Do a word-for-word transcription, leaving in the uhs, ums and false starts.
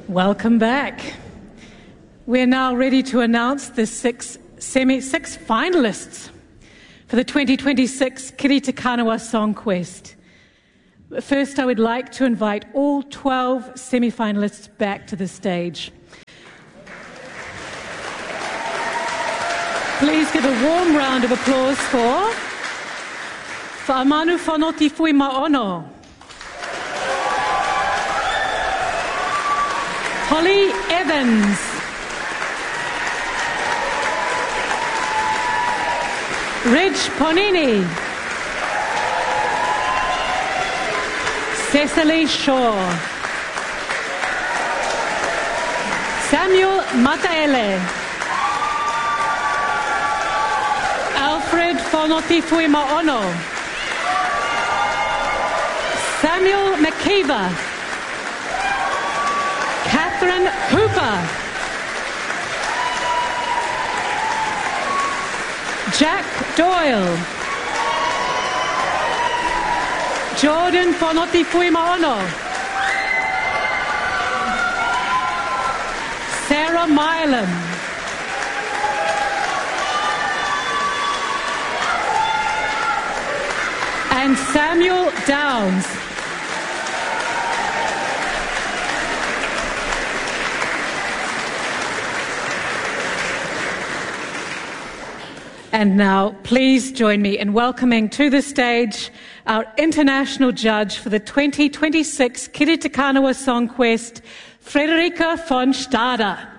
Welcome back. We're now ready to announce the six semi six finalists for the twenty twenty-six Kiri Te Kanawa Song Quest. But first, I would like to invite all twelve semi-finalists back to the stage. Please give a warm round of applause for Fa'amanu Whanoti Fui Ma'ono, Holly Evans, Reg Ponini, Cecily Shaw, Samuel Mataele, Alfred Whanoti Fui Ma'ono, Samuel McKeever, Catherine Hooper, Jack Doyle, Jordan Whanoti Fui Ma'ono, Sarah Milam, and Samuel Downs. And now, please join me in welcoming to the stage our international judge for the twenty twenty-six Kiri Te Kanawa Song Quest, Frederica von Stade.